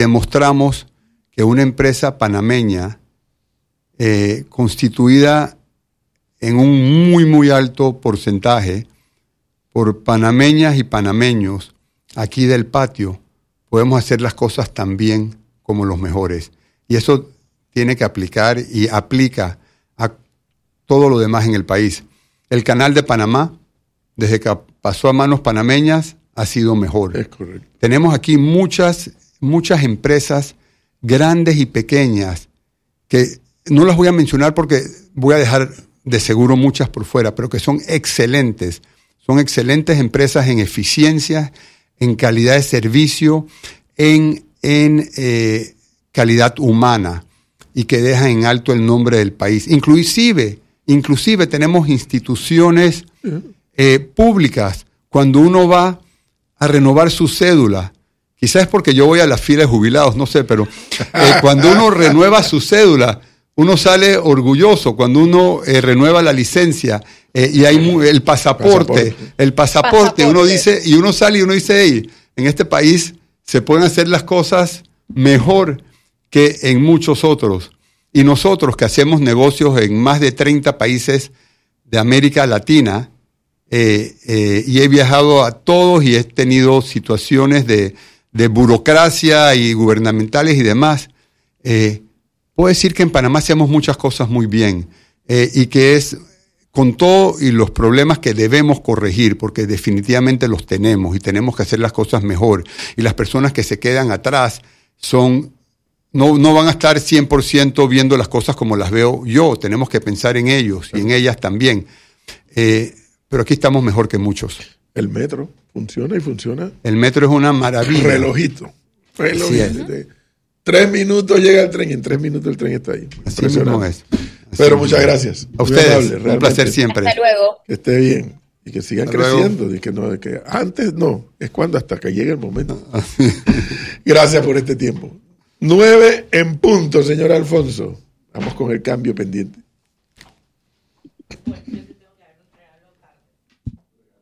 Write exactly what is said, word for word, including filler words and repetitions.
demostramos que una empresa panameña eh, constituida en un muy, muy alto porcentaje por panameñas y panameños aquí del patio, podemos hacer las cosas tan bien como los mejores. Y eso tiene que aplicar y aplica a todo lo demás en el país. El canal de Panamá, desde que pasó a manos panameñas, ha sido mejor. Es correcto. Tenemos aquí muchas, muchas empresas grandes y pequeñas que no las voy a mencionar porque voy a dejar de seguro muchas por fuera, pero que son excelentes. Son excelentes empresas en eficiencia, en calidad de servicio, en, en eh, calidad humana y que dejan en alto el nombre del país. Inclusive, inclusive tenemos instituciones eh, públicas. Cuando uno va a renovar su cédula, quizás es porque yo voy a la fila de jubilados, no sé, pero eh, cuando uno renueva su cédula, uno sale orgulloso. Cuando uno eh, renueva la licencia eh, y hay mu- el pasaporte, pasaporte, el pasaporte, pasaporte, uno dice, y uno sale y uno dice, hey, en este país se pueden hacer las cosas mejor que en muchos otros. Y nosotros que hacemos negocios en más de treinta países de América Latina, eh, eh, y he viajado a todos y he tenido situaciones de, de burocracia y gubernamentales y demás, eh, puedo decir que en Panamá hacemos muchas cosas muy bien eh, y que es con todo y los problemas que debemos corregir, porque definitivamente los tenemos y tenemos que hacer las cosas mejor. Y las personas que se quedan atrás son, no, no van a estar cien por ciento viendo las cosas como las veo yo. Tenemos que pensar en ellos y en ellas también. Eh, pero aquí estamos mejor que muchos. El metro funciona y funciona. El metro es una maravilla. Relojito. Relojito. Sí, Tres minutos llega el tren y en tres minutos el tren está ahí. Así mismo es. Así Pero mismo muchas es. gracias. A ustedes, amable, un placer siempre. Hasta luego. Que esté bien y que sigan hasta creciendo. De que no, de que antes no, es cuando hasta que llegue el momento. Gracias por este tiempo. Nueve en punto, señor Alfonso. Vamos con el cambio pendiente.